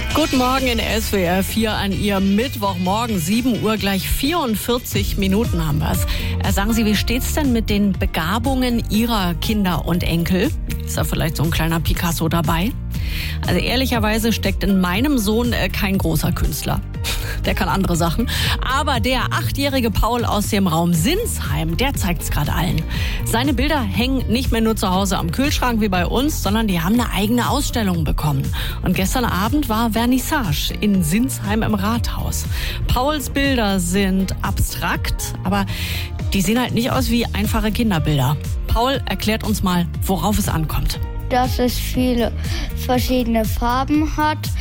Guten Morgen in SWR 4 an Ihrem Mittwochmorgen, 7 Uhr, gleich 44 Minuten haben wir es. Sagen Sie, wie steht's denn mit den Begabungen Ihrer Kinder und Enkel? Ist da vielleicht so ein kleiner Picasso dabei? Also ehrlicherweise steckt in meinem Sohn kein großer Künstler. Der kann andere Sachen. Aber der 8-jährige Paul aus dem Raum Sinsheim, der zeigt's gerade allen. Seine Bilder hängen nicht mehr nur zu Hause am Kühlschrank wie bei uns, sondern die haben eine eigene Ausstellung bekommen. Und gestern Abend war Vernissage in Sinsheim im Rathaus. Pauls Bilder sind abstrakt, aber die sehen halt nicht aus wie einfache Kinderbilder. Paul erklärt uns mal, worauf es ankommt. Dass es viele verschiedene Farben hat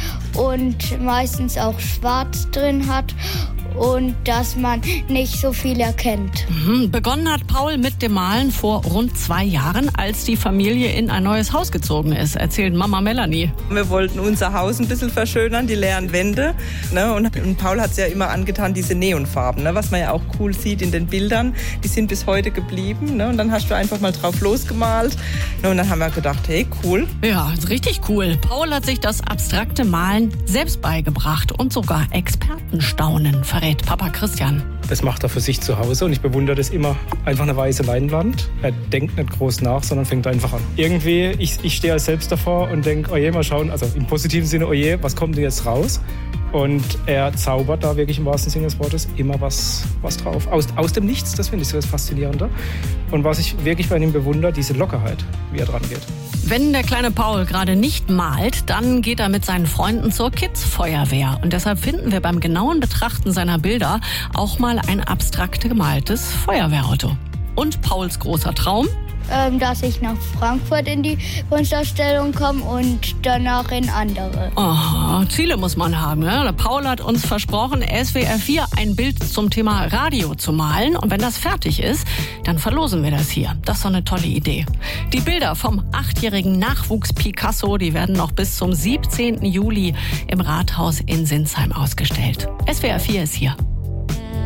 und meistens auch schwarz drin hat und dass man nicht so viel erkennt. Begonnen hat Paul mit dem Malen vor rund 2 Jahren, als die Familie in ein neues Haus gezogen ist, erzählt Mama Melanie. Wir wollten unser Haus ein bisschen verschönern, die leeren Wände. Ne? Und Paul hat es ja immer angetan, diese Neonfarben, ne? Was man ja auch cool sieht in den Bildern. Die sind bis heute geblieben. Ne? Und dann hast du einfach mal drauf losgemalt. Ne? Und dann haben wir gedacht, hey, cool. Ja, ist richtig cool. Paul hat sich das abstrakte Malen selbst beigebracht und sogar Expertenstaunen verrät Papa Christian. Das macht er für sich zu Hause und ich bewundere das immer. Einfach eine weiße Leinwand. Er denkt nicht groß nach, sondern fängt einfach an. Irgendwie, ich stehe als selbst davor und denke, oje, mal schauen, also im positiven Sinne, oje, was kommt denn jetzt raus? Und er zaubert da wirklich im wahrsten Sinne des Wortes immer was drauf. Aus dem Nichts, das finde ich so das Faszinierende. Und was ich wirklich bei ihm bewundere, diese Lockerheit, wie er dran geht. Wenn der kleine Paul gerade nicht malt, dann geht er mit seinen Freunden zur Kids-Feuerwehr. Und deshalb finden wir beim genauen Betrachten seiner Bilder auch mal ein abstrakt gemaltes Feuerwehrauto. Und Pauls großer Traum? Dass ich nach Frankfurt in die Kunstausstellung komme und danach in andere. Oh, Ziele muss man haben. Ne? Paul hat uns versprochen, SWR 4 ein Bild zum Thema Radio zu malen. Und wenn das fertig ist, dann verlosen wir das hier. Das ist doch eine tolle Idee. Die Bilder vom 8-jährigen Nachwuchs-Picasso, die werden noch bis zum 17. Juli im Rathaus in Sinsheim ausgestellt. SWR 4 ist hier.